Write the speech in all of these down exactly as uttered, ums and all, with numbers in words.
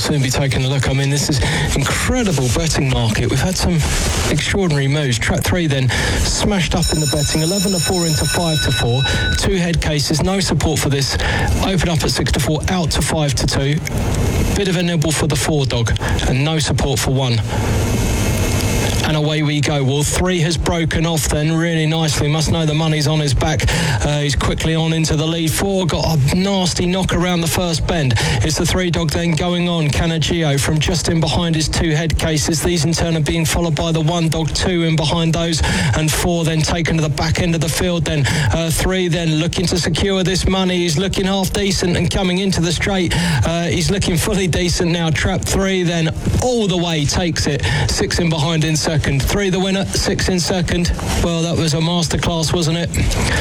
soon be taking a look. I mean, this is incredible betting market. We've had some extraordinary moves. Track three then smashed up in the betting, eleven to four into five to four. Two head cases, no support for this. Open up at six to four, out to five to two. Bit of a nibble for the four dog, and no support for one. And away we go. Well, three has broken off then really nicely. Must know the money's on his back. Uh, he's quickly on into the lead. Four got a nasty knock around the first bend. It's the three dog then going on. Canagio from just in behind his two head cases. These in turn are being followed by the one dog, two in behind those, and four then taken to the back end of the field then. Uh, three then looking to secure this money. He's looking half decent and coming into the straight. Uh, he's looking fully decent now. Trap three then all the way takes it. Six in behind in second. Three the winner, six in second. Well, that was a masterclass, wasn't it?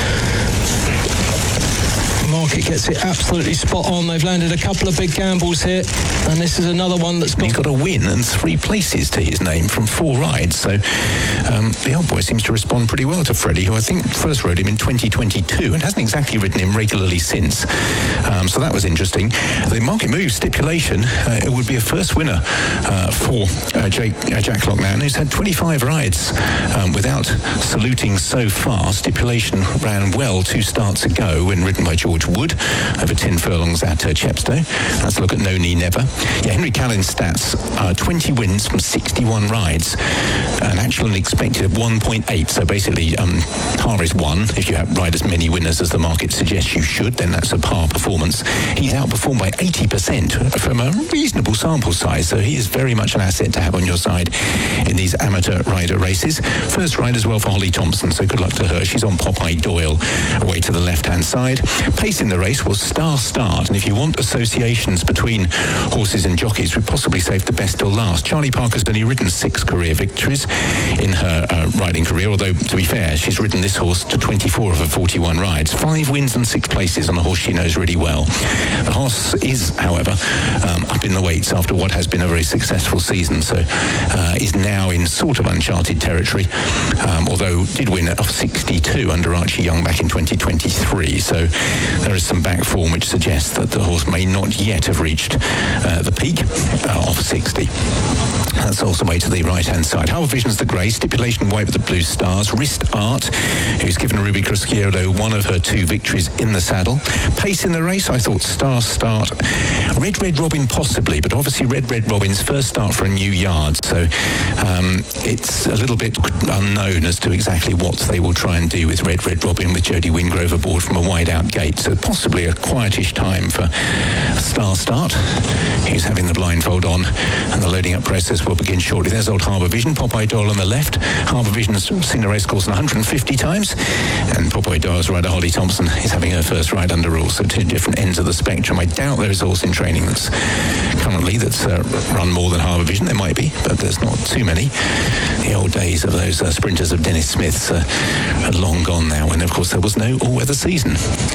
Market gets it absolutely spot on. They've landed a couple of big gambles here, and this is another one that's got... He's got a win and three places to his name from four rides, so um, the old boy seems to respond pretty well to Freddie, who I think first rode him in twenty twenty-two and hasn't exactly ridden him regularly since. Um, so that was interesting. The market move stipulation, uh, it would be a first winner uh, for uh, Jake, uh, Jack Lockman, who's had twenty-five rides um, without saluting so far. Stipulation ran well two starts ago when ridden by George Wood over ten furlongs at uh, Chepstow. Let's look at No Knee Never. Yeah, Henry Callan's stats are twenty wins from sixty-one rides, an actual and expected of one point eight. So basically, um, par is one. If you have, ride as many winners as the market suggests you should, then that's a par performance. He's outperformed by eighty percent from a reasonable sample size, so he is very much an asset to have on your side in these amateur rider races. First ride as well for Holly Thompson, so good luck to her. She's on Popeye Doyle, away to the left-hand side. Pace in the race was Star Start, and if you want associations between horses and jockeys, we'd possibly save the best till last. Charlie Parker's only ridden six career victories in her uh, riding career, although, to be fair, she's ridden this horse to twenty-four of her forty-one rides. Five wins and six places on a horse she knows really well. The horse is, however, um, up in the weights after what has been a very successful season, so uh, is now in sort of uncharted territory, um, although did win off sixty-two under Archie Young back in twenty twenty-three, so there is some back form which suggests that the horse may not yet have reached uh, the peak uh, of sixty. That's also way to the right-hand side. Harbour Vision's the grey, stipulation white with the blue stars. Wrist Art, who's given Ruby Crusciero one of her two victories in the saddle. Pace in the race, I thought Star Start. Red Red Robin possibly, but obviously Red Red Robin's first start for a new yard, so um, it's a little bit unknown as to exactly what they will try and do with Red Red Robin with Jodie Wingrove aboard from a wide-out gate, so possibly a quietish time for Star Start. He's having the blindfold on, and the loading up process will begin shortly. There's old Harbour Vision, Popeye Doyle on the left. Harbour Vision's seen the race course one hundred fifty times, and Popeye Doyle's rider Holly Thompson is having her first ride under rules, so two different ends of the spectrum. I doubt there is a horse in training that's currently that's uh, run more than Harbour Vision. There might be, but there's not too many. The old days of those uh, sprinters of Dennis Smith's uh, are long gone now, and of course there was no all-weather season.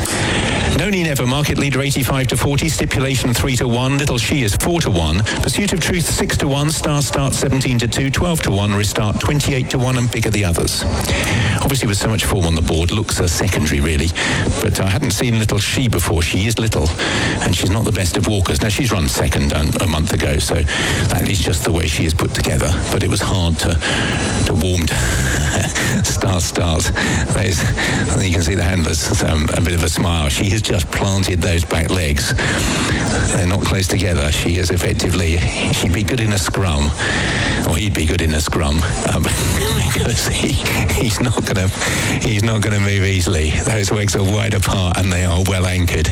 No Knee Never, market leader eighty-five to forty, stipulation three to one, Little She is four to one, Pursuit of Truth six to one, Star Start seventeen to two, twelve to one, Restart twenty-eight to one, and bigger the others. Obviously with so much form on the board, looks are secondary really, but I hadn't seen Little She before. She is little, and she's not the best of walkers. Now she's run second a month ago, so that is just the way she is put together, but it was hard to, to warm to Star Start. There's, you can see the handlers, um, a bit of a smile. She has just planted those back legs. They're not close together. She is effectively, she'd be good in a scrum, or he'd be good in a scrum, um, because he, he's not gonna he's not gonna move easily. Those legs are wide apart and they are well anchored.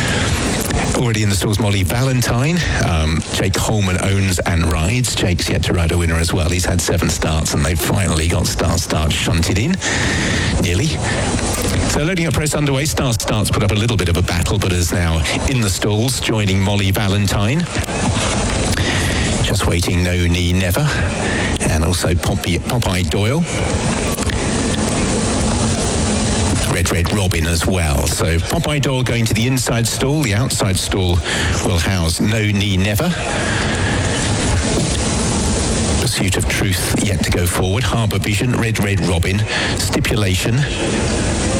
Already in the stalls, Molly Valentine. Um, Jake Holman owns and rides. Jake's yet to ride a winner as well. He's had seven starts and they've finally got Star Start shunted in. Nearly. So loading up press underway. Star Start's put up a little bit of a battle, but is now in the stalls, joining Molly Valentine. Just waiting No Knee Never. And also Poppy, Popeye Doyle. Red Red Robin as well. So Popeye Doyle going to the inside stall. The outside stall will house No Knee Never. Pursuit of Truth yet to go forward. Harbour Vision, Red Red Robin. Stipulation